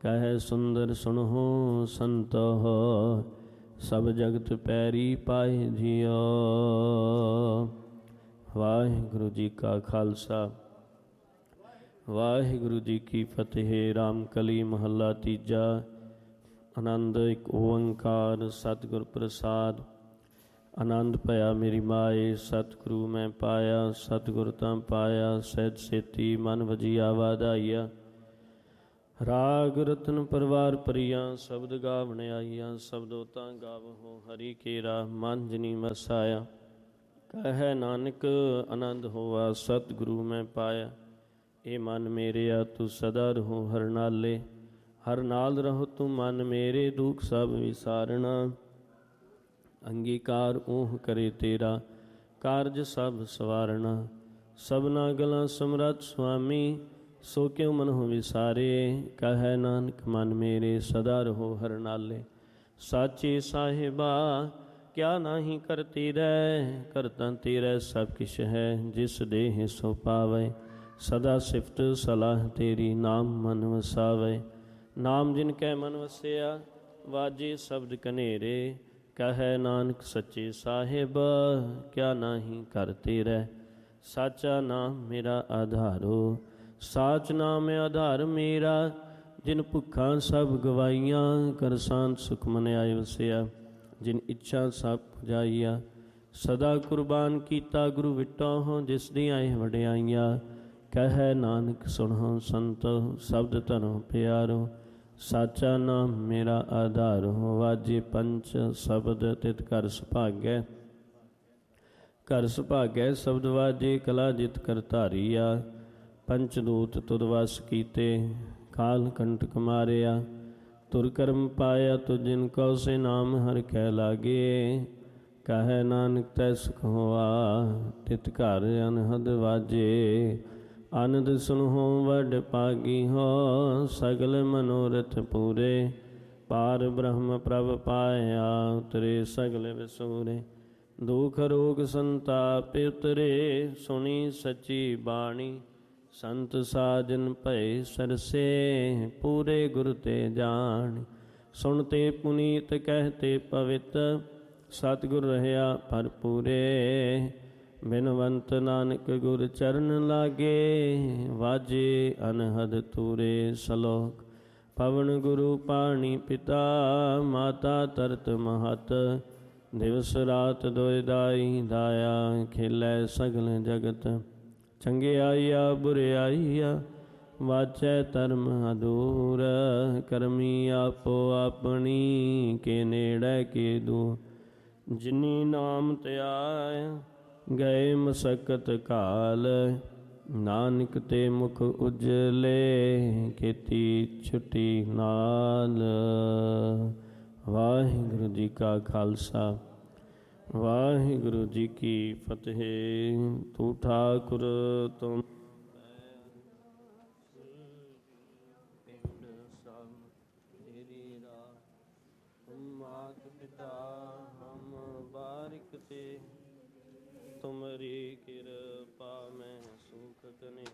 ਕਹਿ ਸੁੰਦਰ ਸੁਣਹੁ ਸੰਤੋਹ, ਸਭ ਜਗਤ ਪੈਰੀ ਪਾਏ ਜਿਉ। ਵਾਹਿਗੁਰੂ ਜੀ ਕਾ ਖਾਲਸਾ, ਵਾਹਿਗੁਰੂ ਜੀ ਕੀ ਫਤਿਹ। ਰਾਮ ਕਲੀ ਮਹੱਲਾ ਤੀਜਾ। ਆਨੰਦ ਇੱਕ ਓੰਕਾਰ ਸਤਿਗੁਰ ਪ੍ਰਸਾਦ। ਆਨੰਦ ਭਇਆ ਮੇਰੀ ਮਾਏ, ਸਤਿਗੁਰੂ ਮੈਂ ਪਾਇਆ। ਸਤਿਗੁਰ ਤਾਂ ਪਾਇਆ, ਸਹਿਜ ਸੇਤੀ ਮਨ ਵਜੀਆ ਵਾਧਾਈਆ। ਰਾਗ ਰਤਨ ਪਰਵਾਰ ਪਰੀਆ, ਸ਼ਬਦ ਗਾਵਣ ਆਈਆ। ਸ਼ਬਦੋ ਤਾਂ ਗਾਵਹੋ ਹਰੀ ਕੇਰਾ, ਮਨ ਜਿਨੀ ਵਸਾਇਆ। ਕਹਿ ਨਾਨਕ ਆਨੰਦ ਹੋਆ, ਸਤਿਗੁਰੂ ਮੈਂ ਪਾਇਆ। ਇਹ ਮਨ ਮੇਰਿਆ ਤੂੰ ਸਦਾ ਰਹੋ ਹਰ ਨਾਲੇ। ਹਰ ਨਾਲ ਰਹੋ ਤੂੰ ਮਨ ਮੇਰੇ, ਦੁੱਖ ਸਭ ਵਿਸਾਰਣਾ। ਅੰਗੀਕਾਰ ਓਹ ਕਰੇ ਤੇਰਾ, ਕਾਰਜ ਸਭ ਸਵਾਰਣਾ। ਸਭਨਾ ਗਲਾਂ ਸਮਰੱਥ ਸੁਆਮੀ, ਸੋ ਕਿਉ ਮਨਹੁ ਵਿਸਾਰੇ। ਕਹਿ ਨਾਨਕ ਮਨ ਮੇਰੇ ਸਦਾ ਰਹੋ ਹਰ ਨਾਲੇ। ਸਾਚੇ ਸਾਹਿਬਾ ਕਿਆ ਨਾਹੀ ਕਰਤੀ ਰਹਿ, ਕਰਤਾ ਤੇਰਾ ਸਭ ਕਿਛ ਹੈ। ਜਿਸ ਦੇਹ ਸੋ ਪਾਵੇ, ਸਦਾ ਸਿਫਤ ਸਲਾਹ ਤੇਰੀ। ਨਾਮ ਮਨ ਵਸਾਵੇ, ਨਾਮ ਜਿਨ ਕੈ ਮਨ ਵਸਿਆ। ਵਾਜੇ ਸ਼ਬਦ ਕਨੇਰੇ, ਕਹਿ ਨਾਨਕ ਸੱਚੇ ਸਾਹਿਬ ਕਿਆ ਨਾਹੀ ਕਰਤੇ ਰਹਿ। ਸਾਚਾ ਨਾਮ ਮੇਰਾ ਆਧਾਰੋ, ਸਾਚ ਨਾਮ ਆਧਾਰ ਮੇਰਾ। ਜਿਨ ਭੁੱਖਾਂ ਸਭ ਗਵਾਈਆਂ, ਕਰ ਸ਼ਾਂਤ ਸੁਖ ਮਨ ਆਏ ਵਸਿਆ। ਜਿਨ ਇੱਛਾ ਸਭ ਪੁਜਾਈਆ, ਸਦਾ ਕੁਰਬਾਨ ਕੀਤਾ ਗੁਰੂ ਵਿਟੋ। ਜਿਸ ਦੀਆਂ ਇਹ ਵਡਿਆਈਆਂ, ਕਹਿ ਨਾਨਕ ਸੁਣੋ ਸੰਤੋ। ਸ਼ਬਦ ਧਨੋ ਪਿਆਰੋ, ਸਾਚਾ ਨਾਮ ਮੇਰਾ ਆਧਾਰ ਹੋ। ਵਾਜੇ ਪੰਚ ਸ਼ਬਦ ਤਿਤ ਘਰ ਸੁਭਾਗੈ, ਘਰ ਸੁਭਾਗੈ ਸ਼ਬਦ ਵਾਜੇ। ਕਲਾ ਜਿਤ ਕਰ ਧਾਰੀਆ, ਪੰਚ ਦੂਤ ਤੁਧ ਵਸ ਕੀਤੇ। ਕਾਲ ਕੰਟਕ ਮਾਰਿਆ, ਤੁਰ ਕਰਮ ਪਾਇਆ। ਤੁ ਜਿਨ ਕਉ ਸੇ ਨਾਮ ਹਰਿ ਕੈ ਲਾਗੇ। ਕਹਿ ਨਾਨਕ ਤੈ ਸੁਖ ਹੋਆ, ਤਿਤ ਘਰ ਅਨਹਦ ਵਾਜੇ। ਆਨੰਦ ਸੁਨਹੁ ਵਡ ਭਾਗੀ ਹੋ, ਸਗਲ ਮਨੋਰਥ ਪੂਰੇ। ਪਾਰ ਬ੍ਰਹਮ ਪ੍ਰਭ ਪਾਇਆ, ਉਤਰੇ ਸਗਲ ਵਿਸੂਰੇ। ਦੁਖ ਰੋਗ ਸੰਤਾਪ ਉਤਰੇ, ਸੁਣੀ ਸੱਚੀ ਬਾਣੀ। ਸੰਤ ਸਾਜਨ ਭਏ ਸਰਸੇ, ਪੂਰੇ ਗੁਰ ਤੇ ਜਾਣ। ਸੁਣਤੇ ਪੁਨੀਤ ਕਹਿਤੇ ਪਵਿੱਤ, ਸਤਿਗੁਰ ਰਹਿਆ ਭਰਪੂਰੇ। ਬਿਨਵੰਤ ਨਾਨਕ ਗੁਰ ਚਰਨ ਲਾਗੇ, ਵਾਜੇ ਅਨਹਦ ਤੂਰੇ। ਸਲੋਕ ਪਵਨ ਗੁਰੂ ਪਾਣੀ ਪਿਤਾ, ਮਾਤਾ ਤਰਤ ਮਹਤ। ਦਿਵਸ ਰਾਤ ਦੋਇ ਦਾਈ, ਦਾਇਆ ਖੇਲੈ ਸਗਲ ਜਗਤ। ਚੰਗਿਆਈਆ ਬੁਰਿਆਈਆ, ਵਾਚੈ ਧਰਮ ਅਦੂਰ। ਕਰਮੀ ਆਪੋ ਆਪਣੀ, ਕੇ ਨੇੜੈ ਕੇ ਦੂਰ। ਜਿਨੀ ਨਾਮ ਧਿਆਇਆ, ਗਏ ਮਸਕਤ ਕਾਲ। ਨਾਨਕ ਤੇ ਮੁਖ ਉਜਲੇ, ਕੀਤੀ ਛੁਟੀ ਨਾਲ। ਵਾਹਿਗੁਰੂ ਜੀ ਕਾ ਖਾਲਸਾ, ਵਾਹਿਗੁਰੂ ਜੀ ਕੀ ਫਤਿਹ। ਤੂੰ ਠਾਕੁਰ ਤੁਮ ਮਾਤ ਪਿਤਾ ਹਮ ਬਾਰਿਕ ਤੇ। ਤੁਮਰੀ ਕਿਰਪਾ ਮੈਂ ਸੁਖ ਕਨੇ।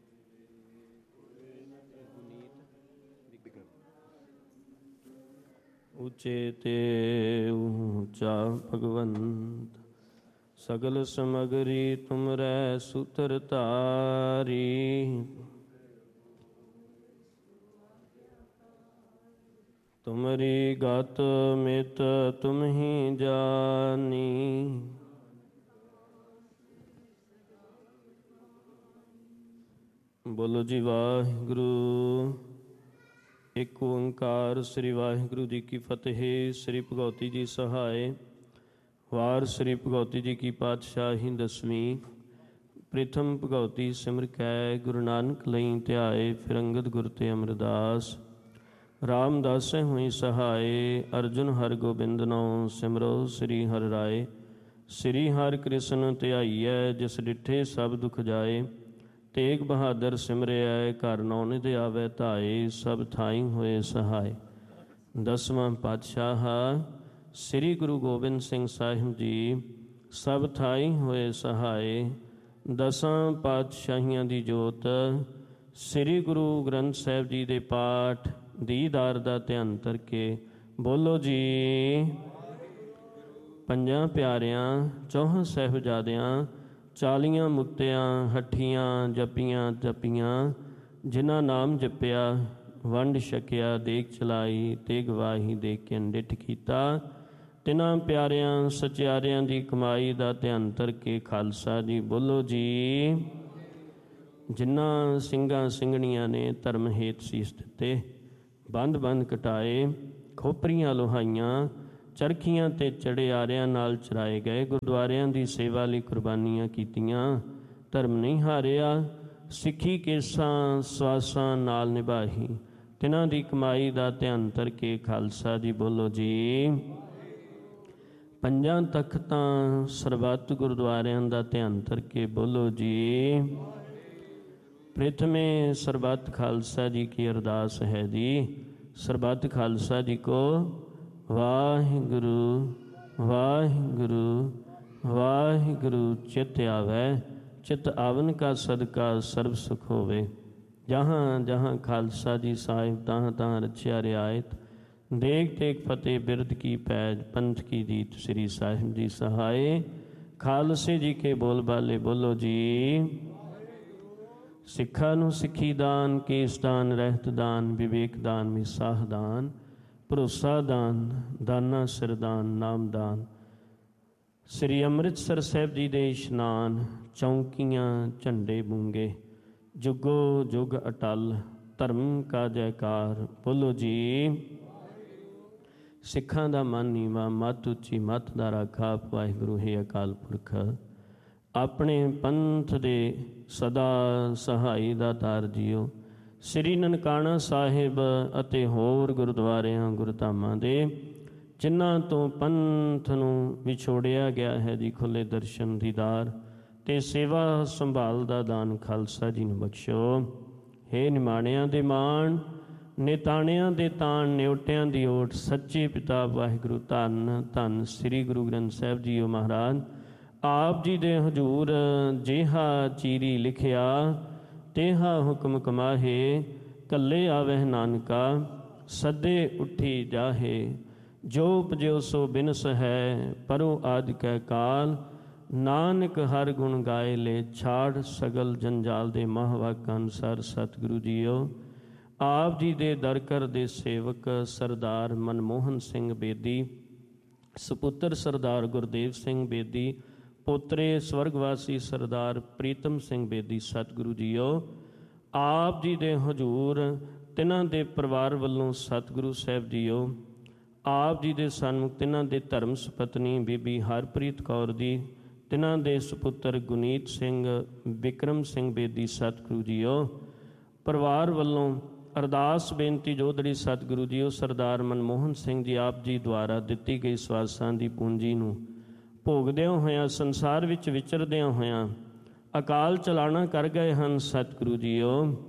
ਉੱਚੇ ਤੇ ਉੱਚਾ ਭਗਵੰਤ, ਸਗਲ ਸਮਗਰੀ ਤੁਮਰੈ ਸੂਤਰ ਧਾਰੀ। ਤੁਮਰੀ ਗਤ ਮਿਤ ਤੁਮ ਹੀ ਜਾਨੀ। ਬੋਲੋ ਜੀ ਵਾਹਿਗੁਰੂ। ਇੱਕ ਓੰਕਾਰ। ਸ੍ਰੀ ਵਾਹਿਗੁਰੂ ਜੀ ਕੀ ਫਤਿਹ। ਸ੍ਰੀ ਭਗਉਤੀ ਜੀ ਸਹਾਏ। ਵਾਰ ਸ੍ਰੀ ਭਗਉਤੀ ਜੀ ਕੀ ਪਾਤਸ਼ਾਹੀ ਦਸਵੀਂ। ਪ੍ਰਿਥਮ ਭਗਉਤੀ ਸਿਮਰ ਕੈ, ਗੁਰੂ ਨਾਨਕ ਲਈ ਧਿਆਏ। ਫਿਰ ਅੰਗਦ ਗੁਰ ਤੇ ਅਮਰਦਾਸ, ਰਾਮਦਾਸੈ ਹੋਈ ਸਹਾਏ। ਅਰਜੁਨ ਹਰਿ ਗੋਬਿੰਦਨੋ, ਸਿਮਰੋ ਸ੍ਰੀ ਹਰਿ ਰਾਏ। ਸ੍ਰੀ ਹਰਿ ਕ੍ਰਿਸ਼ਨ ਧਿਆਈਐ, ਜਿਸ ਡਿਠੇ ਸਭ ਦੁਖ ਜਾਏ। ਤੇਗ ਬਹਾਦਰ ਸਿਮਰਿਐ, ਘਰ ਨੌ ਨਿਧ ਆਵੈ ਧਾਏ। ਸਭ ਥਾਈ ਹੋਏ ਸਹਾਏ। ਦਸਵਾਂ ਪਾਤਸ਼ਾਹ ਸ੍ਰੀ ਗੁਰੂ ਗੋਬਿੰਦ ਸਿੰਘ ਸਾਹਿਬ ਜੀ, ਸਭ ਥਾਈ ਹੋਏ ਸਹਾਏ। ਦਸਾਂ ਪਾਤਸ਼ਾਹੀਆਂ ਦੀ ਜੋਤ, ਸ੍ਰੀ ਗੁਰੂ ਗ੍ਰੰਥ ਸਾਹਿਬ ਜੀ ਦੇ ਪਾਠ ਦੀਦਾਰ ਦਾ ਧਿਆਨ ਧਰਕੇ ਬੋਲੋ ਜੀ। ਪੰਜਾਂ ਪਿਆਰਿਆਂ, ਚੌਹਾਂ ਸਾਹਿਬਜ਼ਾਦਿਆਂ, 40 ਮੁਕਤਿਆਂ, ਹੱਠੀਆਂ, ਜਪੀਆਂ ਤਪੀਆਂ, ਜਿਨ੍ਹਾਂ ਨਾਮ ਜਪਿਆ, ਵੰਡ ਛਕਿਆ, ਦੇਗ ਚਲਾਈ, ਤੇ ਗਵਾਹੀ ਦੇ ਕੇ ਅੰਡਿਠ ਕੀਤਾ, ਤਿਨਾਂ ਪਿਆਰਿਆਂ ਸਚਿਆਰਿਆਂ ਦੀ ਕਮਾਈ ਦਾ ਧਿਆਨ ਧਰਕੇ ਖਾਲਸਾ ਜੀ ਬੋਲੋ ਜੀ। ਜਿਨ੍ਹਾਂ ਸਿੰਘਾਂ ਸਿੰਘਣੀਆਂ ਨੇ ਧਰਮ ਹੇਤ ਸੀਸ ਦਿੱਤੇ, ਬੰਦ ਬੰਦ ਕਟਾਏ, ਖੋਪਰੀਆਂ ਲੋਹਾਈਆਂ, ਚਰਖੀਆਂ ਤੇ ਚੜਿਆਰਿਆਂ ਨਾਲ ਚਰਾਏ ਗਏ, ਗੁਰਦੁਆਰਿਆਂ ਦੀ ਸੇਵਾ ਲਈ ਕੁਰਬਾਨੀਆਂ ਕੀਤੀਆਂ, ਧਰਮ ਨਹੀਂ ਹਾਰਿਆ, ਸਿੱਖੀ ਕੇਸਾਂ ਸਵਾਸਾਂ ਨਾਲ ਨਿਭਾਈ, ਤਿਨਾਂ ਦੀ ਕਮਾਈ ਦਾ ਧਿਆਨ ਧਰਕੇ ਖਾਲਸਾ ਜੀ ਬੋਲੋ ਜੀ। ਪੰਜਾਂ ਤਖਤਾਂ ਸਰਬੱਤ ਗੁਰਦੁਆਰਿਆਂ ਦਾ ਧਿਆਨ ਧਰਕੇ ਬੋਲੋ ਜੀ। ਪ੍ਰਥਮੇ ਸਰਬੱਤ ਖਾਲਸਾ ਜੀ ਕੀ ਅਰਦਾਸ ਹੈ ਜੀ। ਸਰਬੱਤ ਖਾਲਸਾ ਜੀ ਕੋ ਵਾਹਿਗੁਰੂ ਵਾਹਿਗੁਰੂ ਵਾਹਿਗੁਰੂ ਚਿਤ ਆਵੈ, ਚਿਤ ਆਵਨ ਕਾ ਸਦਕਾ ਸਰਬ ਸੁਖ ਹੋਵੇ। ਜਹਾਂ ਜਹਾਂ ਖਾਲਸਾ ਜੀ ਸਾਹਿਬ, ਤਹਾਂ ਤਹਾਂ ਰਚਿਆ ਰਿਆਇਤ, ਦੇਗ ਤੇਗ ਫਤਿਹ ਬਿਰਦ ਕੀ ਪੈਜ, ਪੰਥ ਕੀ ਜੀਤ, ਸ੍ਰੀ ਸਾਹਿਬ ਜੀ ਸਹਾਏ। ਖਾਲਸੇ ਜੀ ਕੇ ਬੋਲ ਬਾਲੇ ਬੋਲੋ ਜੀ। ਸਿੱਖਾਂ ਨੂੰ ਸਿੱਖੀ ਦਾਨ, ਕੇਸ ਦਾਨ, ਰਹਿਤ ਦਾਨ, ਵਿਵੇਕ ਦਾਨ, ਮਿਸਾਹ ਦਾਨ, ਭਰੋਸਾ ਦਾਨ, ਦਾਨਾ ਸਿਰਦਾਨ, ਨਾਮ ਦਾਨ। ਸ੍ਰੀ ਅੰਮ੍ਰਿਤਸਰ ਸਾਹਿਬ ਜੀ ਦੇ ਇਸ਼ਨਾਨ, ਚੌਂਕੀਆਂ ਝੰਡੇ ਬੂੰਗੇ, ਜੁਗੋ ਜੁਗ ਅਟਲ, ਧਰਮ ਕਾ ਜੈਕਾਰ ਬੋਲੋ ਜੀ। ਸਿੱਖਾਂ ਦਾ ਮਨ ਨੀਵਾਂ, ਮੱਤ ਉੱਚੀ, ਮੱਤ ਦਾ ਰਾਖਾ ਵਾਹਿਗੁਰੂ ਹੈ ਅਕਾਲ ਪੁਰਖ। ਆਪਣੇ ਪੰਥ ਦੇ ਸਦਾ ਸਹਾਈ ਦਾ ਤਾਰ ਜੀਓ। ਸ੍ਰੀ ਨਨਕਾਣਾ ਸਾਹਿਬ ਅਤੇ ਹੋਰ ਗੁਰਦੁਆਰਿਆਂ ਗੁਰਧਾਮਾਂ ਦੇ ਜਿਨ੍ਹਾਂ ਤੋਂ ਪੰਥ ਨੂੰ ਵਿਛੋੜਿਆ ਗਿਆ ਹੈ ਜੀ, ਖੁੱਲ੍ਹੇ ਦਰਸ਼ਨ ਦੀਦਾਰ ਅਤੇ ਸੇਵਾ ਸੰਭਾਲ ਦਾ ਦਾਨ ਖਾਲਸਾ ਜੀ ਨੂੰ ਬਖਸ਼ੋ। ਹੇ ਨਿਮਾਣਿਆਂ ਦੇ ਮਾਣ, ਨਿਤਾਣਿਆਂ ਦੇ ਤਾਣ, ਨਿਉਟਿਆਂ ਦੀ ਓਟ, ਸੱਚੇ ਪਿਤਾ ਵਾਹਿਗੁਰੂ ਧੰਨ ਧੰਨ ਸ੍ਰੀ ਗੁਰੂ ਗ੍ਰੰਥ ਸਾਹਿਬ ਜੀਓ ਮਹਾਰਾਜ। ਆਪ ਜੀ ਦੇ ਹਜ਼ੂਰ ਜਿਹਾ ਚੀਰੀ ਲਿਖਿਆ, ਤੇਹਾ ਹੁਕਮ ਕਮਾਹੇ, ਕੱਲੇ ਆਵਹਿ ਨਾਨਕਾ, ਸਦੇ ਉੱਠੀ ਜਾਹੇ। ਜੋ ਉਪਜਿਓ ਸੋ ਬਿਨਸ ਹੈ, ਪਰੋ ਆਦਿ ਕੈ ਕਾਲ, ਨਾਨਕ ਹਰ ਗੁਣ ਗਾਏ ਲੈ, ਛਾੜ ਸਗਲ ਜੰਜਾਲ ਦੇ। ਮਹਾਂਵਾਕ ਅਨੁਸਾਰ ਸਤਿਗੁਰੂ ਜੀਓ ਆਪ ਜੀ ਦੇ ਦਰ ਘਰ ਦੇ ਸੇਵਕ ਸਰਦਾਰ ਮਨਮੋਹਨ ਸਿੰਘ ਬੇਦੀ, ਸਪੁੱਤਰ ਸਰਦਾਰ ਗੁਰਦੇਵ ਸਿੰਘ ਬੇਦੀ, ਪੋਤਰੇ ਸਵਰਗਵਾਸੀ ਸਰਦਾਰ ਪ੍ਰੀਤਮ ਸਿੰਘ ਬੇਦੀ, ਸਤਿਗੁਰੂ ਜੀਓ ਆਪ ਜੀ ਦੇ ਹਜ਼ੂਰ ਤਿਨਾਂ ਦੇ ਪਰਿਵਾਰ ਵੱਲੋਂ ਸਤਿਗੁਰੂ ਸਾਹਿਬ ਜੀਓ ਆਪ ਜੀ ਦੇ ਸਨਮੁਖ ਤਿਨਾਂ ਦੇ ਧਰਮ ਸੁਪਤਨੀ ਬੀਬੀ ਹਰਪ੍ਰੀਤ ਕੌਰ ਜੀ, ਤਿਨਾਂ ਦੇ ਸੁਪੁੱਤਰ ਗੁਨੀਤ ਸਿੰਘ, ਵਿਕਰਮ ਸਿੰਘ ਬੇਦੀ, ਸਤਿਗੁਰੂ ਜੀਓ ਪਰਿਵਾਰ ਵੱਲੋਂ ਅਰਦਾਸ ਬੇਨਤੀ ਜੋਦੜੀ ਸਤਿਗੁਰੂ ਜੀਓ ਸਰਦਾਰ ਮਨਮੋਹਨ ਸਿੰਘ ਜੀ ਆਪ ਜੀ ਦੁਆਰਾ ਦਿੱਤੀ ਗਈ ਸਵਾਸਾਂ ਦੀ ਪੂੰਜੀ ਨੂੰ ਭੋਗਦਿਆਂ ਹੋਇਆਂ, ਸੰਸਾਰ ਵਿੱਚ ਵਿਚਰਦਿਆਂ ਹੋਇਆਂ ਅਕਾਲ ਚਲਾਣਾ ਕਰ ਗਏ ਹਨ। ਸਤਿਗੁਰੂ ਜੀਓ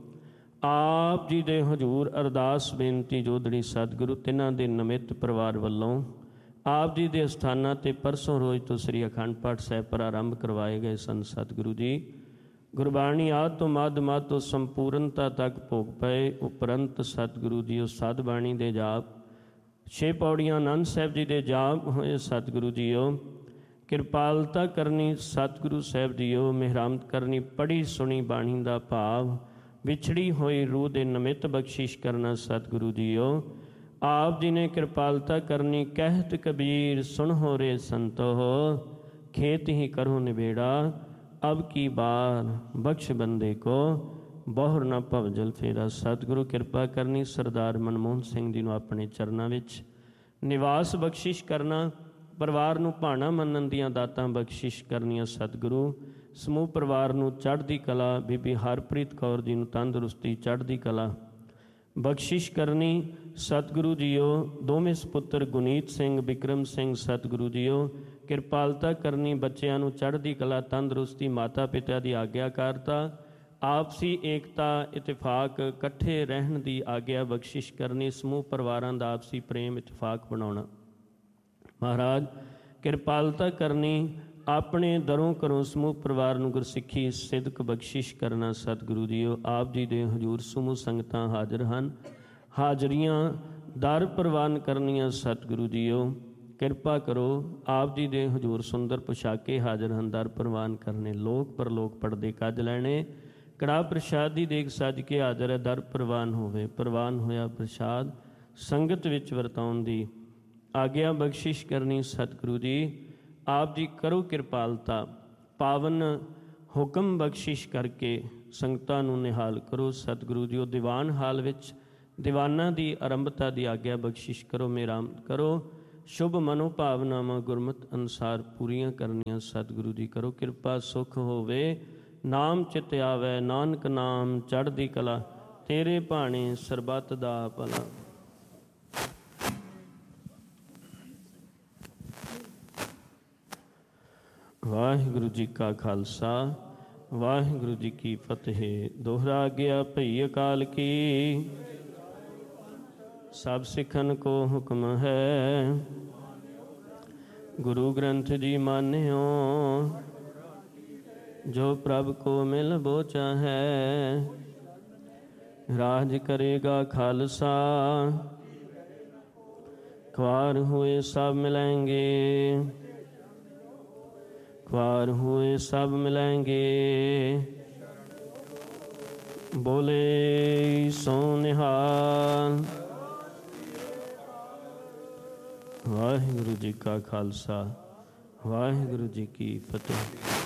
ਆਪ ਜੀ ਦੇ ਹਜ਼ੂਰ ਅਰਦਾਸ ਬੇਨਤੀ ਜੋਦੜੀ ਸਤਿਗੁਰੂ ਤਿਨਾਂ ਦੇ ਨਮਿੱਤ ਪਰਿਵਾਰ ਵੱਲੋਂ ਆਪ ਜੀ ਦੇ ਅਸਥਾਨਾਂ 'ਤੇ ਪਰਸੋਂ ਰੋਜ਼ ਤੋਂ ਸ੍ਰੀ ਅਖੰਡ ਪਾਠ ਸਾਹਿਬ ਪ੍ਰਾਰੰਭ ਕਰਵਾਏ ਗਏ ਸਨ। ਸਤਿਗੁਰੂ ਜੀ ਗੁਰਬਾਣੀ ਆਦਿ ਤੋਂ ਮੱਧ ਤੋਂ ਸੰਪੂਰਨਤਾ ਤੱਕ ਭੋਗ ਪਏ ਉਪਰੰਤ ਸਤਿਗੁਰੂ ਜੀ ਉਹ ਸਦ ਬਾਣੀ ਦੇ ਜਾਪ, 6 ਪੌੜੀਆਂ ਆਨੰਦ ਸਾਹਿਬ ਜੀ ਦੇ ਜਾਪ ਹੋਏ। ਸਤਿਗੁਰੂ ਜੀਓ ਕਿਰਪਾਲਤਾ ਕਰਨੀ, ਸਤਿਗੁਰੂ ਸਾਹਿਬ ਜੀਓ ਮਿਹਰਮਤ ਕਰਨੀ, ਪੜ੍ਹੀ ਸੁਣੀ ਬਾਣੀ ਦਾ ਭਾਵ ਵਿਛੜੀ ਹੋਈ ਰੂਹ ਦੇ ਨਿਮਿਤ ਬਖਸ਼ਿਸ਼ ਕਰਨਾ। ਸਤਿਗੁਰੂ ਜੀਓ ਆਪ ਜੀ ਨੇ ਕਿਰਪਾਲਤਾ ਕਰਨੀ, ਕਹਿਤ ਕਬੀਰ ਸੁਣ ਹੋ ਰੇ ਸੰਤੋ, ਖੇਤ ਹੀ ਕਰੋ ਨਿਬੇੜਾ, ਅਬ ਕੀ ਬਾਰ ਬਖਸ਼ ਬੰਦੇ ਕੋ, ਬਹੁਰ ਨਾ ਭਵਜਲ ਫੇਰਾ। ਸਤਿਗੁਰੂ ਕਿਰਪਾ ਕਰਨੀ, ਸਰਦਾਰ ਮਨਮੋਹਨ ਸਿੰਘ ਜੀ ਨੂੰ ਆਪਣੇ ਚਰਨਾਂ ਵਿੱਚ ਨਿਵਾਸ ਬਖਸ਼ਿਸ਼ ਕਰਨਾ, ਪਰਿਵਾਰ ਨੂੰ ਭਾਣਾ ਮੰਨਣ ਦੀਆਂ ਦਾਤਾਂ ਬਖਸ਼ਿਸ਼ ਕਰਨੀਆਂ। ਸਤਿਗੁਰੂ ਸਮੂਹ ਪਰਿਵਾਰ ਨੂੰ ਚੜ੍ਹਦੀ ਕਲਾ, ਬੀਬੀ ਹਰਪ੍ਰੀਤ ਕੌਰ ਜੀ ਨੂੰ ਤੰਦਰੁਸਤੀ ਚੜ੍ਹਦੀ ਕਲਾ ਬਖਸ਼ਿਸ਼ ਕਰਨੀ। ਸਤਿਗੁਰੂ ਜੀਓ ਦੋਵੇਂ ਸਪੁੱਤਰ ਗੁਨੀਤ ਸਿੰਘ, ਵਿਕਰਮ ਸਿੰਘ, ਸਤਿਗੁਰੂ ਜੀਓ ਕਿਰਪਾਲਤਾ ਕਰਨੀ, ਬੱਚਿਆਂ ਨੂੰ ਚੜ੍ਹਦੀ ਕਲਾ ਤੰਦਰੁਸਤੀ, ਮਾਤਾ ਪਿਤਾ ਦੀ ਆਗਿਆਕਾਰਤਾ, ਆਪਸੀ ਏਕਤਾ, ਇਤਫਾਕ, ਇਕੱਠੇ ਰਹਿਣ ਦੀ ਆਗਿਆ ਬਖਸ਼ਿਸ਼ ਕਰਨੀ, ਸਮੂਹ ਪਰਿਵਾਰਾਂ ਦਾ ਆਪਸੀ ਪ੍ਰੇਮ ਇਤਫਾਕ ਬਣਾਉਣਾ। ਮਹਾਰਾਜ ਕਿਰਪਾਲਤਾ ਕਰਨੀ, ਆਪਣੇ ਦਰੋਂ ਘਰੋਂ ਸਮੂਹ ਪਰਿਵਾਰ ਨੂੰ ਗੁਰਸਿੱਖੀ ਸਿਦਕ ਬਖਸ਼ਿਸ਼ ਕਰਨਾ। ਸਤਿਗੁਰੂ ਜੀਓ ਆਪ ਜੀ ਦੇ ਹਜ਼ੂਰ ਸਮੂਹ ਸੰਗਤਾਂ ਹਾਜ਼ਰ ਹਨ। ਹਾਜ਼ਰੀਆਂ ਦਰ ਪ੍ਰਵਾਨ ਕਰਨੀਆਂ। ਸਤਿਗੁਰੂ ਜੀਓ ਕਿਰਪਾ ਕਰੋ। ਆਪ ਜੀ ਦੇ ਹਜ਼ੂਰ ਸੁੰਦਰ ਪੁਸ਼ਾਕੇ ਹਾਜ਼ਰ ਹਨ, ਦਰ ਪ੍ਰਵਾਨ ਕਰਨੇ। ਲੋਕ ਪਰਲੋਕ ਪੜਦੇ ਕੱਜ ਲੈਣੇ। ਕੜਾਹ ਪ੍ਰਸ਼ਾਦ ਦੀ ਦੇਗ ਸੱਜ ਕੇ ਹਾਜ਼ਰ ਹੈ, ਦਰ ਪ੍ਰਵਾਨ ਹੋਵੇ। ਪ੍ਰਵਾਨ ਹੋਇਆ ਪ੍ਰਸ਼ਾਦ ਸੰਗਤ ਵਿੱਚ ਵਰਤਾਉਣ ਦੀ ਆਗਿਆ ਬਖਸ਼ਿਸ਼ ਕਰਨੀ। ਸਤਿਗੁਰੂ ਜੀ ਆਪ ਜੀ ਕਰੋ ਕਿਰਪਾਲਤਾ, ਪਾਵਨ ਹੁਕਮ ਬਖਸ਼ਿਸ਼ ਕਰਕੇ ਸੰਗਤਾਂ ਨੂੰ ਨਿਹਾਲ ਕਰੋ। ਸਤਿਗੁਰੂ ਜੀ ਉਹ ਦੀਵਾਨ ਹਾਲ ਵਿੱਚ ਦੀਵਾਨਾਂ ਦੀ ਆਰੰਭਤਾ ਦੀ ਆਗਿਆ ਬਖਸ਼ਿਸ਼ ਕਰੋ। ਮੇਰਾ ਕਰੋ ਸ਼ੁਭ ਮਨੋ ਭਾਵਨਾਵਾਂ ਗੁਰਮਤਿ ਅਨੁਸਾਰ ਪੂਰੀਆਂ ਕਰਨੀਆਂ। ਸਤਿਗੁਰੂ ਜੀ ਕਰੋ ਕਿਰਪਾ, ਸੁਖ ਹੋਵੇ ਨਾਮ ਚਿਤ ਆਵੈ। ਨਾਨਕ ਨਾਮ ਚੜ੍ਹਦੀ ਕਲਾ, ਤੇਰੇ ਭਾਣੇ ਸਰਬੱਤ ਦਾ ਭਲਾ। ਵਾਹਿਗੁਰੂ ਜੀ ਕਾ ਖਾਲਸਾ, ਵਾਹਿਗੁਰੂ ਜੀ ਕੀ ਫਤਿਹ। ਦੋਹਰਾ ਗਿਆ ਭਈ ਅਕਾਲ ਕੀ, ਸਭ ਸਿੱਖਨ ਕੋ ਹੁਕਮ ਹੈ। ਗੁਰੂ ਗ੍ਰੰਥ ਜੀ ਮਾਨਿਓ, ਜੋ ਪ੍ਰਭ ਕੋ ਮਿਲ ਬੋ ਚਾਹੈ। ਰਾਜ ਕਰੇਗਾ ਖਾਲਸਾ, ख्वार हुए सब मिलेंगे, ख्वार हुए सब मिलेंगे। बोले सो निहाल। वाहिगुरु जी का खालसा, वाहिगुरु जी की फतेह।